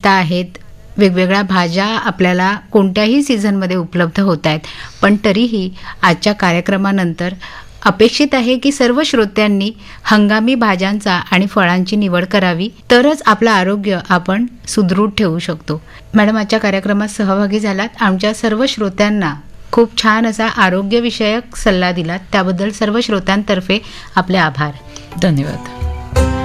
विविधता आहेत, वेगवेगळ्या भाज्या आपल्याला कोणत्याही सीझनमध्ये उपलब्ध होत आहेत. पण तरीही आजच्या कार्यक्रमानंतर अपेक्षित आहे की सर्व श्रोत्यांनी हंगामी भाज्यांचा आणि फळांची निवड करावी, तरच आपलं आरोग्य आपण सुदृढ ठेवू शकतो. मॅडम, आजच्या कार्यक्रमात सहभागी झालात, आमच्या सर्व श्रोत्यांना खूप छान असा आरोग्यविषयक सल्ला दिलात, त्याबद्दल सर्व श्रोत्यांतर्फे आपले आभार. धन्यवाद.